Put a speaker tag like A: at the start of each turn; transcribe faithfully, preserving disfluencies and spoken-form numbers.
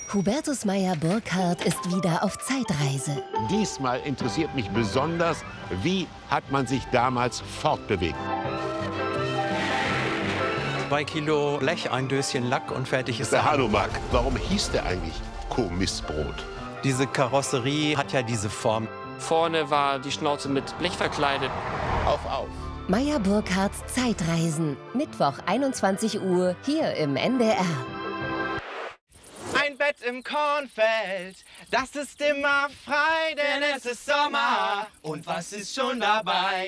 A: Hubertus Meyer-Burkhardt ist wieder auf Zeitreise.
B: Diesmal interessiert mich besonders, wie hat man sich damals fortbewegt.
C: Zwei Kilo Blech, ein Döschen Lack und fertig ist
B: Der Hanomag. Warum hieß der eigentlich Kommissbrot?
C: Diese Karosserie hat ja diese Form.
D: Vorne war die Schnauze mit Blech verkleidet.
B: Auf, auf.
A: Meyer-Burkhardts Zeitreisen. Mittwoch einundzwanzig Uhr hier im N D R.
E: Ein Bett im Kornfeld, das ist immer frei, denn es ist Sommer. Und was ist schon dabei?